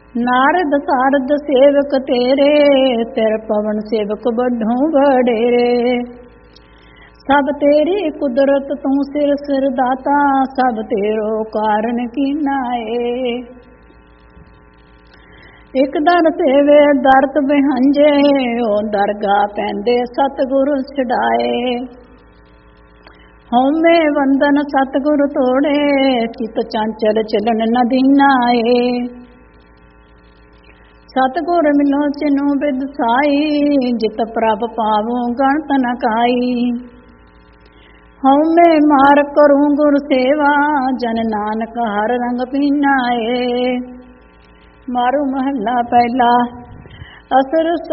नारद सारद सेवक तेरे, तिर पवन सेवक बढूं वडेरे। सब तेरी कुदरत तू सिर सिर दाता, सब तेरो कारण कीना ए। एक दर सेवे दरत बिहंजे, ओ दरगाह पैंदे सतगुरु छड़ाए। हौमे वंदन सतगुरु तोड़े, चित चंचल चलन न दीना ए। सतगुर मिलो चिन्हू बिद साई, जित प्रभ पावो गणत न काई। हौमे मार करूं गुर सेवा, जन नानक हर रंग पीना ए। मारू महला पहला। असर